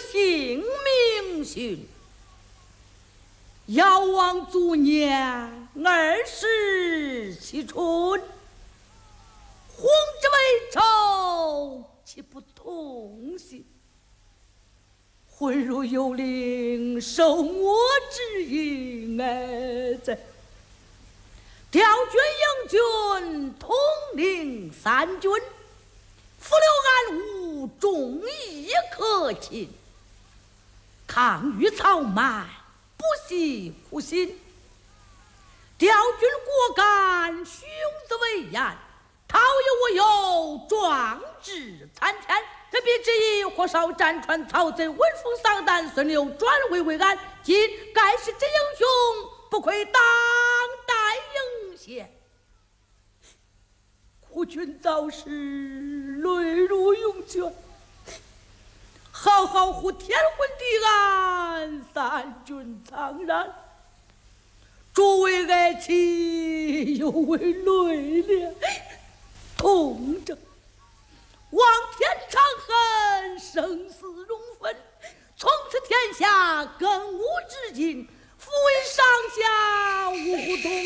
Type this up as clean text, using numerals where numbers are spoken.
姓名训。遥望卒年27春，皇之为仇，岂不痛心？魂如幽灵，受我之意在。调军营军，统领三军，扶留安武，忠义可亲。抗御曹蛮，不惜苦心。调军果敢，雄姿威严，陶有我有，壮志参天。这便之意，火烧战船，曹贼闻风丧胆，孙刘转危为安。今盖世之英雄，不愧当代英贤。苦君早逝，泪如涌泉。好好护天昏地安，三军苍然。诸位爱妻，犹为泪涟，痛着。望天长恨，生死容分。从此天下更无知音，夫为上下无不同。